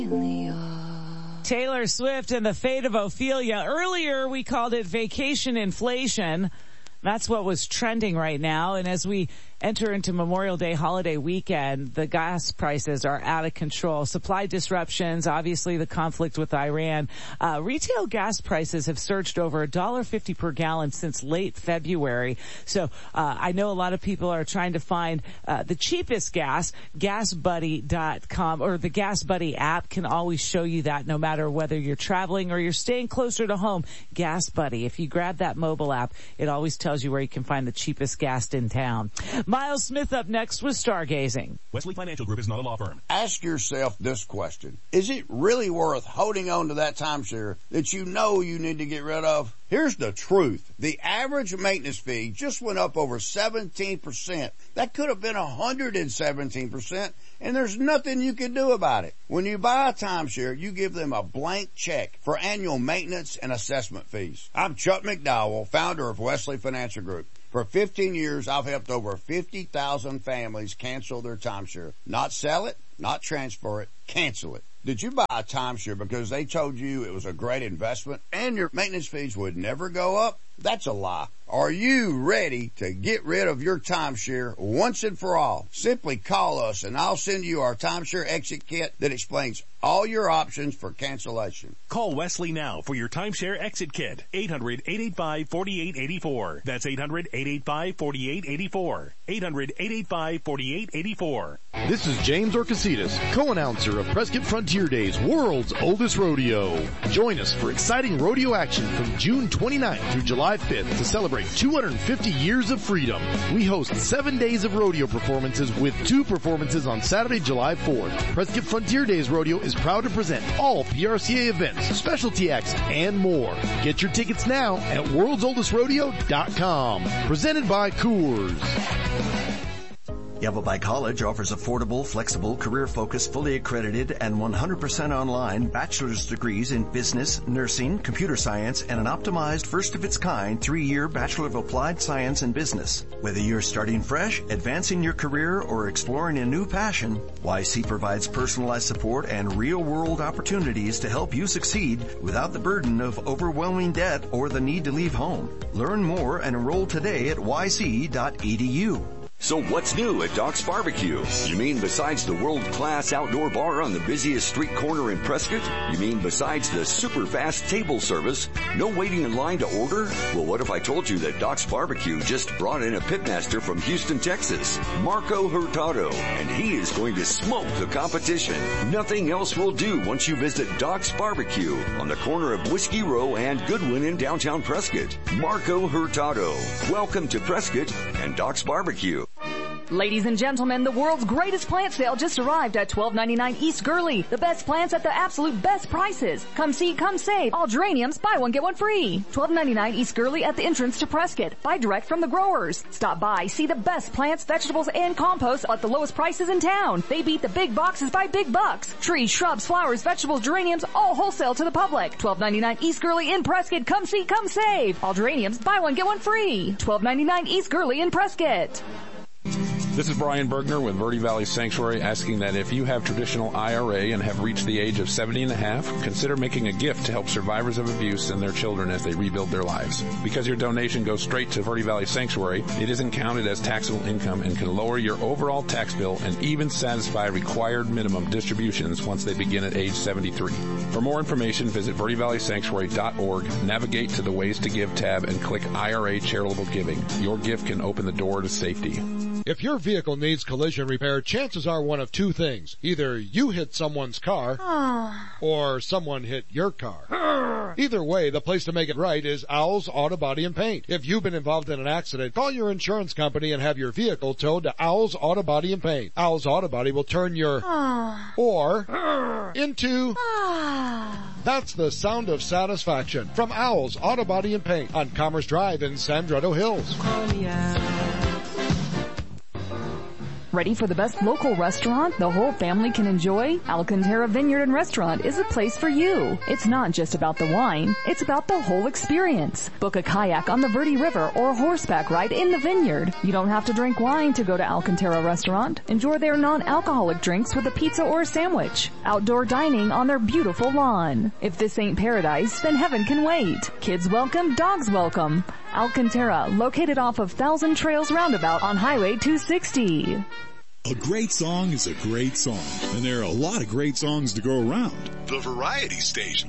Taylor Swift and the Fate of Ophelia. Earlier, we called it vacation inflation. That's what was trending right now. And as we enter into Memorial Day holiday weekend, the gas prices are out of control. Supply disruptions, obviously the conflict with Iran. Retail gas prices have surged over $1.50 per gallon since late February. So I know a lot of people are trying to find the cheapest gas. GasBuddy.com or the Gas Buddy app can always show you that, no matter whether you're traveling or you're staying closer to home. Gas Buddy, if you grab that mobile app, it always tells you where you can find the cheapest gas in town. Miles Smith up next with Stargazing. Wesley Financial Group is not a law firm. Ask yourself this question. Is it really worth holding on to that timeshare that you know you need to get rid of? Here's the truth. The average maintenance fee just went up over 17%. That could have been 117%, and there's nothing you can do about it. When you buy a timeshare, you give them a blank check for annual maintenance and assessment fees. I'm Chuck McDowell, founder of Wesley Financial Group. For 15 years, I've helped over 50,000 families cancel their timeshare. Not sell it, not transfer it, cancel it. Did you buy a timeshare because they told you it was a great investment and your maintenance fees would never go up? That's a lie. Are you ready to get rid of your timeshare once and for all? Simply call us and I'll send you our timeshare exit kit that explains all your options for cancellation. Call Wesley now for your timeshare exit kit. 800-885-4884. That's 800-885-4884. 800-885-4884. This is James Orcasitas, co-announcer of Prescott Frontier Days, world's oldest rodeo. Join us for exciting rodeo action from June 29th through July 5th to celebrate 250 years of freedom. We host 7 days of rodeo performances with 2 performances on Saturday, July 4th. Prescott Frontier Days Rodeo is proud to present all PRCA events, specialty acts, and more. Get your tickets now at worldsoldestrodeo.com. Presented by Coors. Yavapai College offers affordable, flexible, career-focused, fully accredited, and 100% online bachelor's degrees in business, nursing, computer science, and an optimized first-of-its-kind 3-year Bachelor of Applied Science in Business. Whether you're starting fresh, advancing your career, or exploring a new passion, YC provides personalized support and real-world opportunities to help you succeed without the burden of overwhelming debt or the need to leave home. Learn more and enroll today at yc.edu. So what's new at Doc's Barbecue? You mean besides the world-class outdoor bar on the busiest street corner in Prescott? You mean besides the super fast table service? No waiting in line to order? Well, what if I told you that Doc's Barbecue just brought in a pitmaster from Houston, Texas, Marco Hurtado, and he is going to smoke the competition. Nothing else will do once you visit Doc's Barbecue on the corner of Whiskey Row and Goodwin in downtown Prescott. Marco Hurtado. Welcome to Prescott and Doc's Barbecue. Ladies and gentlemen, the world's greatest plant sale just arrived at $12.99 East Gurley. The best plants at the absolute best prices. Come see, come save. All geraniums, buy one, get one free. $12.99 East Gurley at the entrance to Prescott. Buy direct from the growers. Stop by, see the best plants, vegetables, and compost at the lowest prices in town. They beat the big boxes by big bucks. Trees, shrubs, flowers, vegetables, geraniums, all wholesale to the public. $12.99 East Gurley in Prescott. Come see, come save. All geraniums, buy one, get one free. $12.99 East Gurley in Prescott. This is Brian Bergner with Verde Valley Sanctuary asking that if you have traditional IRA and have reached the age of 70 and a half, consider making a gift to help survivors of abuse and their children as they rebuild their lives. Because your donation goes straight to Verde Valley Sanctuary, it isn't counted as taxable income and can lower your overall tax bill and even satisfy required minimum distributions once they begin at age 73. For more information, visit verdevalleysanctuary.org, navigate to the Ways to Give tab, and click IRA Charitable Giving. Your gift can open the door to safety. If your vehicle needs collision repair, chances are one of 2 things. Either you hit someone's car, or someone hit your car. Either way, the place to make it right is Owl's Auto Body and Paint. If you've been involved in an accident, call your insurance company and have your vehicle towed to Owl's Auto Body and Paint. Owl's Auto Body will turn your or into That's the sound of satisfaction from Owl's Auto Body and Paint on Commerce Drive in San Bernardino Hills. Ready for the best local restaurant the whole family can enjoy? Alcantara Vineyard and Restaurant is a place for you. It's not just about the wine, it's about the whole experience. Book a kayak on the Verde River or a horseback ride in the vineyard. You don't have to drink wine to go to Alcantara Restaurant. Enjoy their non-alcoholic drinks with a pizza or a sandwich. Outdoor dining on their beautiful lawn. If this ain't paradise, then heaven can wait. Kids welcome, dogs welcome. Alcantara, located off of Thousand Trails Roundabout on Highway 260. A great song is a great song, and there are a lot of great songs to go around. The Variety Station